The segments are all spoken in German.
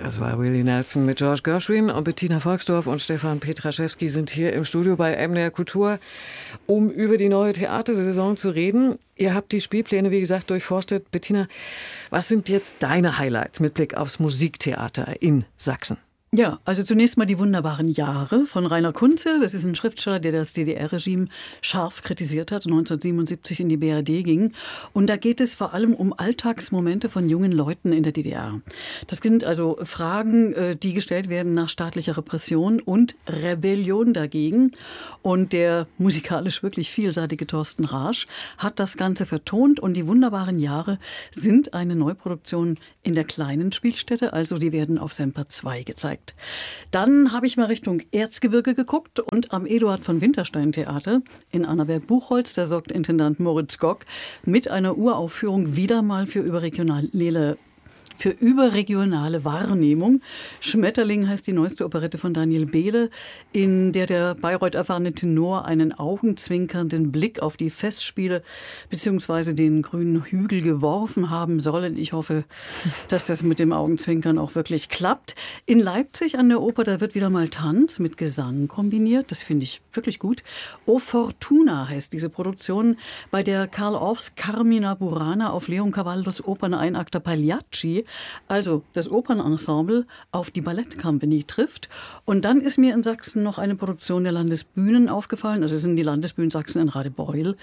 Das war Willie Nelson mit George Gershwin und Bettina Volksdorf und Stefan Petraschewski sind hier im Studio bei MDR Kultur, um über die neue Theatersaison zu reden. Ihr habt die Spielpläne, wie gesagt, durchforstet. Bettina, was sind jetzt deine Highlights mit Blick aufs Musiktheater in Sachsen? Ja, also zunächst mal die wunderbaren Jahre von Rainer Kunze. Das ist ein Schriftsteller, der das DDR-Regime scharf kritisiert hat, 1977 in die BRD ging. Und da geht es vor allem um Alltagsmomente von jungen Leuten in der DDR. Das sind also Fragen, die gestellt werden nach staatlicher Repression und Rebellion dagegen. Und der musikalisch wirklich vielseitige Thorsten Raasch hat das Ganze vertont. Und die wunderbaren Jahre sind eine Neuproduktion in der kleinen Spielstätte. Also die werden auf Semper 2 gezeigt. Dann habe ich mal Richtung Erzgebirge geguckt und am Eduard von Winterstein Theater in Annaberg-Buchholz, da sorgt Intendant Moritz Gock mit einer Uraufführung wieder mal für überregionale Wahrnehmung. Schmetterling heißt die neueste Operette von Daniel Behle, in der der Bayreuth-erfahrene Tenor einen augenzwinkernden Blick auf die Festspiele bzw. den grünen Hügel geworfen haben soll. Ich hoffe, dass das mit dem Augenzwinkern auch wirklich klappt. In Leipzig an der Oper, da wird wieder mal Tanz mit Gesang kombiniert. Das finde ich wirklich gut. O Fortuna heißt diese Produktion, bei der Karl Orffs Carmina Burana auf Leon Cavallos Operneinakter Pagliacci, also das Opernensemble, auf die Ballettcompany trifft. Und dann ist mir in Sachsen noch eine Produktion der Landesbühnen aufgefallen. Also es sind die Landesbühnen Sachsen in Radebeul.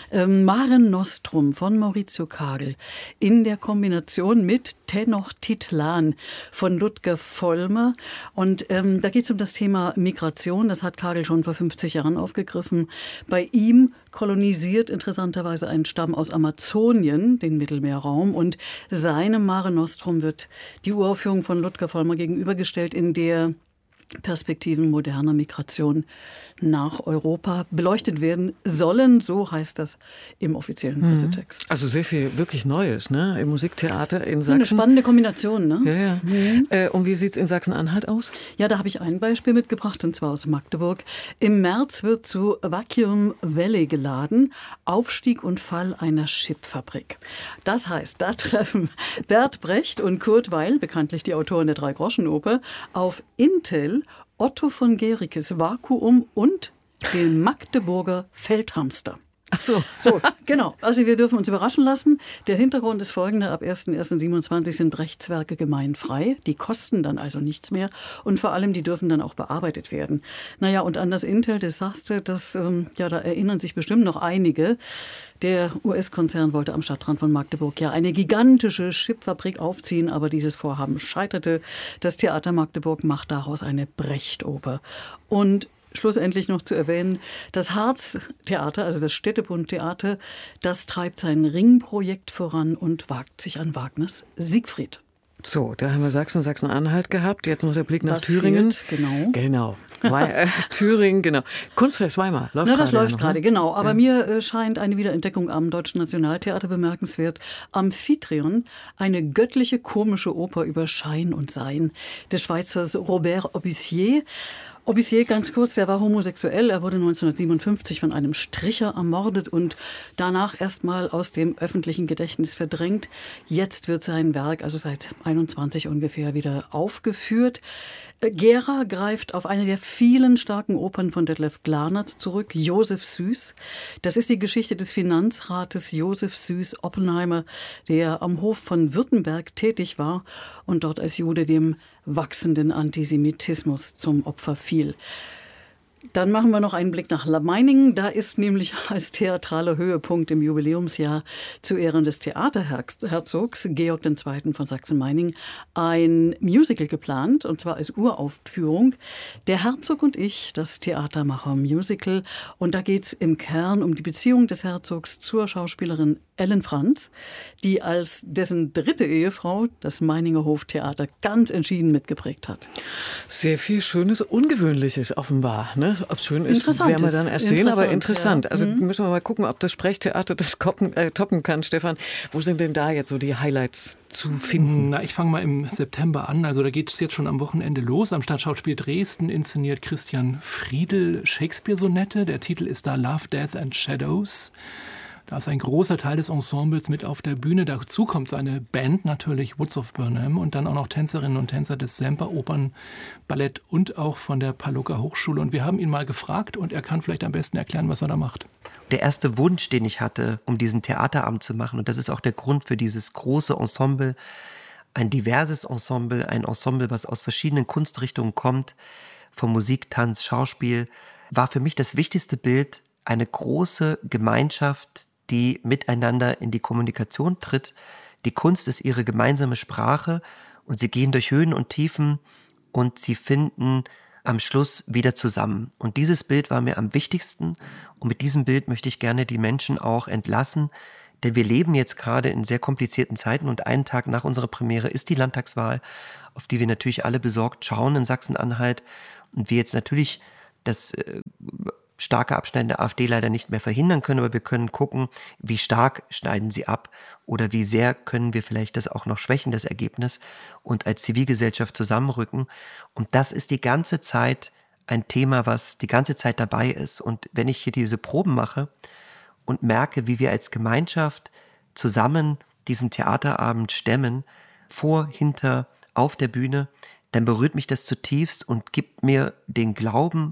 Mare Nostrum von Maurizio Kagel in der Kombination mit Tenochtitlan von Ludger Vollmer. Und da geht es um das Thema Migration. Das hat Kagel schon vor 50 Jahren aufgegriffen. Bei ihm kolonisiert interessanterweise ein Stamm aus Amazonien den Mittelmeerraum. Und seinem Mare Nostrum wird die Uraufführung von Ludger Vollmer gegenübergestellt, in der Perspektiven moderner Migration nach Europa beleuchtet werden sollen. So heißt das im offiziellen Pressetext. Also sehr viel wirklich Neues, ne? Im Musiktheater in Sachsen. Eine spannende Kombination, ne? Ja, ja. Und wie sieht es in Sachsen-Anhalt aus? Ja, da habe ich ein Beispiel mitgebracht, und zwar aus Magdeburg. Im März wird zu Vacuum Valley geladen, Aufstieg und Fall einer Chipfabrik. Das heißt, da treffen Bert Brecht und Kurt Weil, bekanntlich die Autoren der Drei-Groschen-Oper, auf Intel, Otto von Guericke's Vakuum und den Magdeburger Feldhamster. Ach so. So, genau. Also wir dürfen uns überraschen lassen. Der Hintergrund ist folgender. Ab 1.1.27 sind Brechtswerke gemeinfrei. Die kosten dann also nichts mehr. Und vor allem, die dürfen dann auch bearbeitet werden. Naja, und an das Intel-Desaster, da erinnern sich bestimmt noch einige. Der US-Konzern wollte am Stadtrand von Magdeburg ja eine gigantische Chipfabrik aufziehen, aber dieses Vorhaben scheiterte. Das Theater Magdeburg macht daraus eine Brecht-Oper. Und schlussendlich noch zu erwähnen, das Harz-Theater, also das Städtebund-Theater, das treibt sein Ringprojekt voran und wagt sich an Wagners Siegfried. So, da haben wir Sachsen-Anhalt gehabt. Jetzt noch der Blick nach Was Thüringen. fehlt? Genau. Thüringen, genau. Kunstfest Weimar läuft gerade. Das läuft noch, gerade, ne? genau. Aber mir scheint eine Wiederentdeckung am Deutschen Nationaltheater bemerkenswert. Amphitryon, eine göttliche komische Oper über Schein und Sein des Schweizers Robert Aubussier. Aubussier, ganz kurz, der war homosexuell. Er wurde 1957 von einem Stricher ermordet und danach erstmal aus dem öffentlichen Gedächtnis verdrängt. Jetzt wird sein Werk, also seit 21 ungefähr, wieder aufgeführt. Gera greift auf eine der vielen starken Opern von Detlef Glarnert zurück, Josef Süß. Das ist die Geschichte des Finanzrates Josef Süß Oppenheimer, der am Hof von Württemberg tätig war und dort als Jude dem wachsenden Antisemitismus zum Opfer fiel. Dann machen wir noch einen Blick nach Meiningen. Da ist nämlich als theatraler Höhepunkt im Jubiläumsjahr zu Ehren des Theaterherzogs Georg II. Von Sachsen-Meiningen ein Musical geplant, und zwar als Uraufführung. Der Herzog und ich, das Theatermacher-Musical. Und da geht es im Kern um die Beziehung des Herzogs zur Schauspielerin Ellen Franz, die als dessen dritte Ehefrau das Meininger Hoftheater ganz entschieden mitgeprägt hat. Sehr viel Schönes, Ungewöhnliches offenbar. Ne? Ob es schön ist, werden wir dann erst sehen, aber interessant. Ja. Also müssen wir mal gucken, ob das Sprechtheater das toppen kann. Stefan, wo sind denn da jetzt so die Highlights zu finden? Na, ich fange mal im September an. Also da geht es jetzt schon am Wochenende los. Am Stadtschauspiel Dresden inszeniert Christian Friedel Shakespeare-Sonette. Der Titel ist da Love, Death and Shadows. Da ist ein großer Teil des Ensembles mit auf der Bühne. Dazu kommt seine Band natürlich, Woods of Burnham, und dann auch noch Tänzerinnen und Tänzer des Semper Opernballett und auch von der Palloka Hochschule. Und wir haben ihn mal gefragt und er kann vielleicht am besten erklären, was er da macht. Der erste Wunsch, den ich hatte, um diesen Theaterabend zu machen, und das ist auch der Grund für dieses große Ensemble, ein diverses Ensemble, ein Ensemble, was aus verschiedenen Kunstrichtungen kommt, von Musik, Tanz, Schauspiel, war für mich das wichtigste Bild, eine große Gemeinschaft, die miteinander in die Kommunikation tritt. Die Kunst ist ihre gemeinsame Sprache und sie gehen durch Höhen und Tiefen und sie finden am Schluss wieder zusammen. Und dieses Bild war mir am wichtigsten und mit diesem Bild möchte ich gerne die Menschen auch entlassen, denn wir leben jetzt gerade in sehr komplizierten Zeiten und einen Tag nach unserer Premiere ist die Landtagswahl, auf die wir natürlich alle besorgt schauen in Sachsen-Anhalt und wir jetzt natürlich das starke Abschneiden der AfD leider nicht mehr verhindern können, aber wir können gucken, wie stark schneiden sie ab oder wie sehr können wir vielleicht das auch noch schwächen, das Ergebnis, und als Zivilgesellschaft zusammenrücken. Und das ist die ganze Zeit ein Thema, was die ganze Zeit dabei ist. Und wenn ich hier diese Proben mache und merke, wie wir als Gemeinschaft zusammen diesen Theaterabend stemmen, vor, hinter, auf der Bühne, dann berührt mich das zutiefst und gibt mir den Glauben,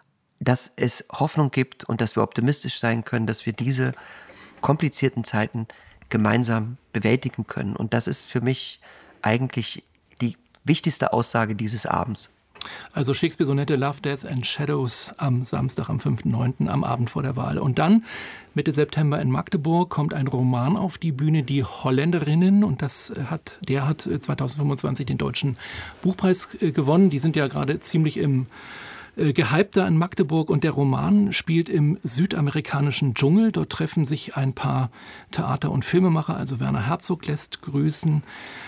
dass es Hoffnung gibt und dass wir optimistisch sein können, dass wir diese komplizierten Zeiten gemeinsam bewältigen können. Und das ist für mich eigentlich die wichtigste Aussage dieses Abends. Also Shakespeare-Sonette Love, Death and Shadows am Samstag, am 5.9., am Abend vor der Wahl. Und dann, Mitte September in Magdeburg, kommt ein Roman auf die Bühne, Die Holländerinnen. Und der hat 2025 den Deutschen Buchpreis gewonnen. Die sind ja gerade ziemlich im gehypter in Magdeburg und der Roman spielt im südamerikanischen Dschungel. Dort treffen sich ein paar Theater- und Filmemacher, also Werner Herzog lässt grüßen,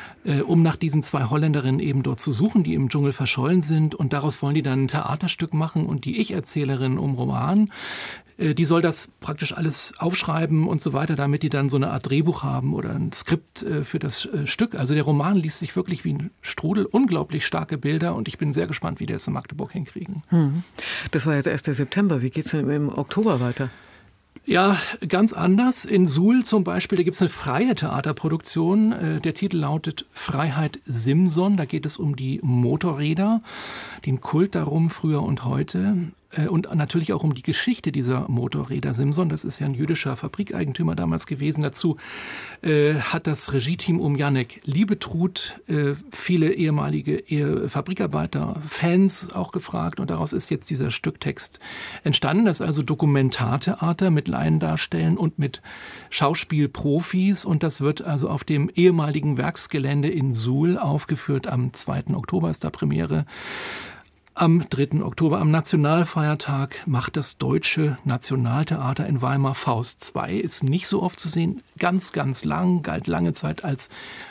um nach diesen zwei Holländerinnen eben dort zu suchen, die im Dschungel verschollen sind. Und daraus wollen die dann ein Theaterstück machen und die Ich-Erzählerin um Roman, die soll das praktisch alles aufschreiben und so weiter, damit die dann so eine Art Drehbuch haben oder ein Skript für das Stück. Also der Roman liest sich wirklich wie ein Strudel, unglaublich starke Bilder und ich bin sehr gespannt, wie die es in Magdeburg hinkriegen. Das war jetzt erst der September. Wie geht es denn im Oktober weiter? Ja, ganz anders. In Suhl zum Beispiel, da gibt es eine freie Theaterproduktion. Der Titel lautet Freiheit Simson. Da geht es um die Motorräder, den Kult darum, früher und heute. Und natürlich auch um die Geschichte dieser Motorräder. Simson, das ist ja ein jüdischer Fabrikeigentümer damals gewesen. Dazu hat das Regie-Team um Janek Liebetrud viele ehemalige Fabrikarbeiter, Fans auch gefragt. Und daraus ist jetzt dieser Stücktext entstanden. Das ist also Dokumentartheater mit Laiendarstellen und mit Schauspielprofis. Und das wird also auf dem ehemaligen Werksgelände in Suhl aufgeführt. Am 2. Oktober ist da Premiere. Am 3. Oktober, am Nationalfeiertag, macht das Deutsche Nationaltheater in Weimar Faust 2. Ist nicht so oft zu sehen, ganz, ganz lang, galt lange Zeit als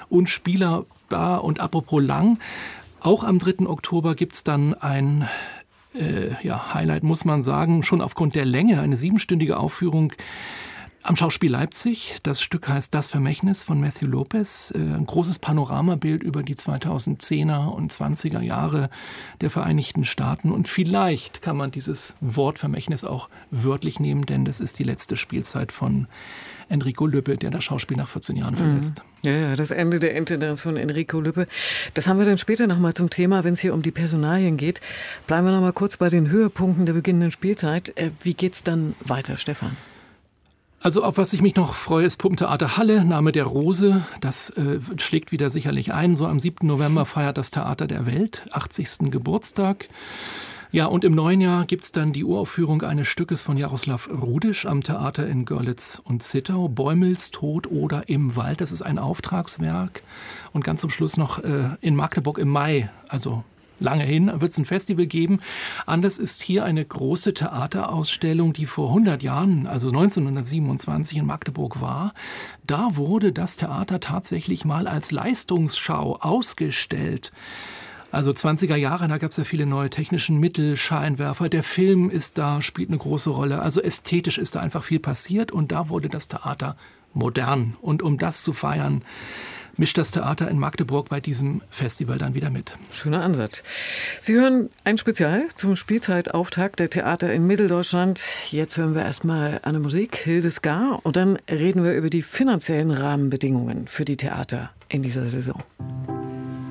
unspielbar. Und apropos lang, auch am 3. Oktober gibt es dann ein Highlight, muss man sagen, schon aufgrund der Länge, eine 7-stündige Aufführung am Schauspiel Leipzig. Das Stück heißt Das Vermächtnis von Matthew Lopez. Ein großes Panoramabild über die 2010er und 20er Jahre der Vereinigten Staaten. Und vielleicht kann man dieses Wort Vermächtnis auch wörtlich nehmen, denn das ist die letzte Spielzeit von Enrico Lübbe, der das Schauspiel nach 14 Jahren verlässt. Ja, das Ende der Intendanz von Enrico Lübbe. Das haben wir dann später nochmal zum Thema, wenn es hier um die Personalien geht. Bleiben wir nochmal kurz bei den Höhepunkten der beginnenden Spielzeit. Wie geht's dann weiter, Stefan? Also auf was ich mich noch freue, ist Puppentheater Halle, Name der Rose. Das schlägt wieder sicherlich ein. So am 7. November feiert das Theater der Welt 80. Geburtstag. Ja, und im neuen Jahr gibt es dann die Uraufführung eines Stückes von Jaroslav Rudisch am Theater in Görlitz und Zittau. Bäumels Tod oder im Wald, das ist ein Auftragswerk. Und ganz zum Schluss noch in Magdeburg im Mai, also lange hin, wird es ein Festival geben. Anders ist hier eine große Theaterausstellung, die vor 100 Jahren, also 1927 in Magdeburg war. Da wurde das Theater tatsächlich mal als Leistungsschau ausgestellt. Also 20er Jahre, da gab es ja viele neue technische Mittel, Scheinwerfer. Der Film ist da, spielt eine große Rolle. Also ästhetisch ist da einfach viel passiert und da wurde das Theater modern. Und um das zu feiern, mischt das Theater in Magdeburg bei diesem Festival dann wieder mit. Schöner Ansatz. Sie hören ein Spezial zum Spielzeitauftakt der Theater in Mitteldeutschland. Jetzt hören wir erstmal eine Musik, Hilde Skar, und dann reden wir über die finanziellen Rahmenbedingungen für die Theater in dieser Saison.